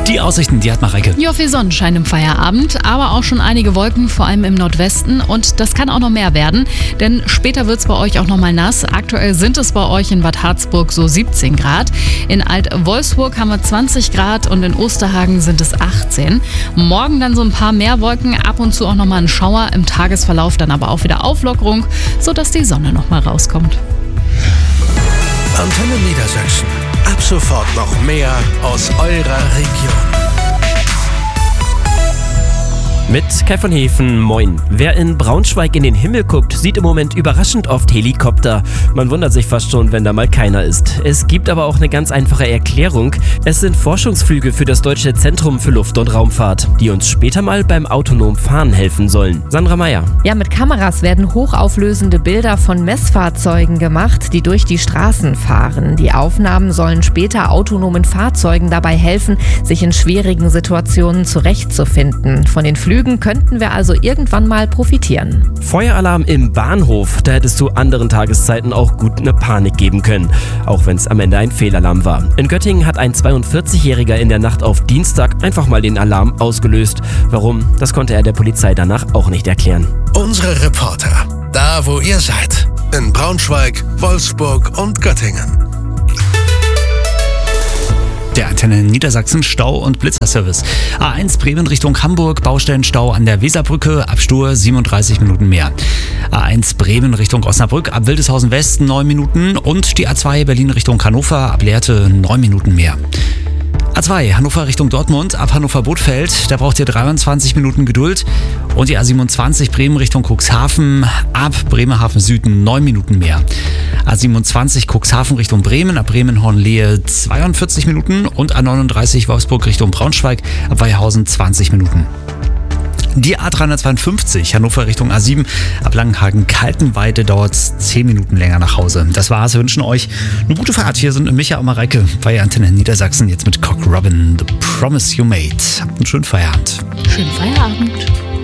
Die Aussichten, die hat Mareike. Ja, viel Sonnenschein im Feierabend, aber auch schon einige Wolken, vor allem im Nordwesten. Und das kann auch noch mehr werden, denn später wird es bei euch auch noch mal nass. Aktuell sind es bei euch in Bad Harzburg so 17 Grad. In Alt-Wolfsburg haben wir 20 Grad und in Osterhagen sind es 18. Morgen dann so ein paar mehr Wolken, ab und zu auch noch mal ein Schauer. Im Tagesverlauf dann aber auch wieder Auflockerung, sodass die Sonne noch mal rauskommt. Antenne Niedersachsen. Ab sofort noch mehr aus eurer Region. Mit Kai von Hefen, moin. Wer in Braunschweig in den Himmel guckt, sieht im Moment überraschend oft Helikopter. Man wundert sich fast schon, wenn da mal keiner ist. Es gibt aber auch eine ganz einfache Erklärung. Es sind Forschungsflüge für das Deutsche Zentrum für Luft- und Raumfahrt, die uns später mal beim autonomen Fahren helfen sollen. Sandra Meyer. Ja, mit Kameras werden hochauflösende Bilder von Messfahrzeugen gemacht, die durch die Straßen fahren. Die Aufnahmen sollen später autonomen Fahrzeugen dabei helfen, sich in schwierigen Situationen zurechtzufinden. Von den Flügen könnten wir also irgendwann mal profitieren. Feueralarm im Bahnhof, da hättest zu anderen Tageszeiten auch gut eine Panik geben können, auch wenn es am Ende ein Fehlalarm war. In Göttingen hat ein 42-Jähriger in der Nacht auf Dienstag einfach mal den Alarm ausgelöst. Warum? Das konnte er der Polizei danach auch nicht erklären. Unsere Reporter, da wo ihr seid, in Braunschweig, Wolfsburg und Göttingen. Der Antenne Niedersachsen Stau- und Blitzerservice. A1 Bremen Richtung Hamburg, Baustellenstau an der Weserbrücke, ab Stur 37 Minuten mehr. A1 Bremen Richtung Osnabrück, ab Wildeshausen West 9 Minuten und die A2 Berlin Richtung Hannover, ab Lehrte 9 Minuten mehr. A2 Hannover Richtung Dortmund, ab Hannover-Bothfeld, da braucht ihr 23 Minuten Geduld. Und die A27 Bremen Richtung Cuxhaven, ab Bremerhaven Süden 9 Minuten mehr. A27 Cuxhaven Richtung Bremen, ab Bremen-Hornlehe 42 Minuten und A39 Wolfsburg Richtung Braunschweig, ab Weihausen 20 Minuten. Die A352 Hannover Richtung A7, ab Langenhagen-Kaltenweide dauert es 10 Minuten länger nach Hause. Das war's, wir wünschen euch eine gute Fahrt. Hier sind Micha und Mareike bei Antenne Niedersachsen, jetzt mit Cock Robin, The Promise You Made. Habt einen schönen Feierabend. Schönen Feierabend.